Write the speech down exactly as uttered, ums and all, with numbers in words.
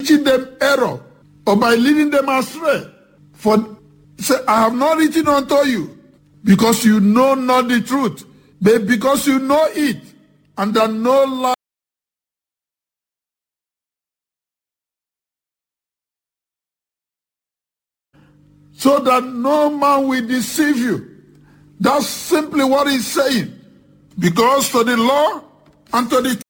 teaching them error or by leading them astray. For say, I have not written unto you because you know not the truth, but because you know it, and that no lie so that no man will deceive you. That's simply what he's saying. Because to the law and to the